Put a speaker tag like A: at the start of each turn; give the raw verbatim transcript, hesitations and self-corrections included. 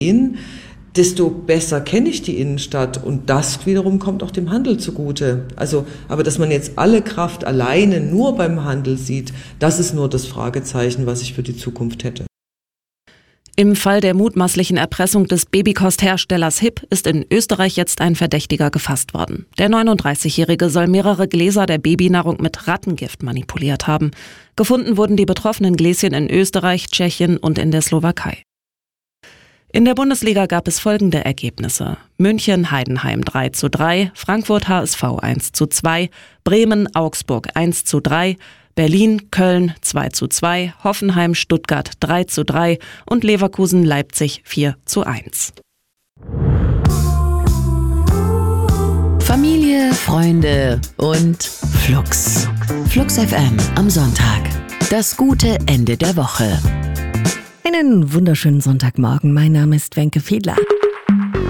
A: desto besser kenne ich die Innenstadt und das wiederum kommt auch dem Handel zugute. Also, aber dass man jetzt alle Kraft alleine nur beim Handel sieht, das ist nur das Fragezeichen, was ich für die Zukunft hätte.
B: Im Fall der mutmaßlichen Erpressung des Babykostherstellers Hipp ist in Österreich jetzt ein Verdächtiger gefasst worden. Der neununddreißigjährige soll mehrere Gläser der Babynahrung mit Rattengift manipuliert haben. Gefunden wurden die betroffenen Gläschen in Österreich, Tschechien und in der Slowakei. In der Bundesliga gab es folgende Ergebnisse: München-Heidenheim drei zu drei, Frankfurt-H S V eins zu zwei, Bremen-Augsburg eins zu drei, Berlin-Köln zwei zu zwei, Hoffenheim-Stuttgart drei zu drei und Leverkusen-Leipzig vier zu eins.
C: Familie, Freunde und Flux. Flux F M am Sonntag. Das gute Ende der Woche.
D: Einen wunderschönen Sonntagmorgen. Mein Name ist Wenke Fiedler.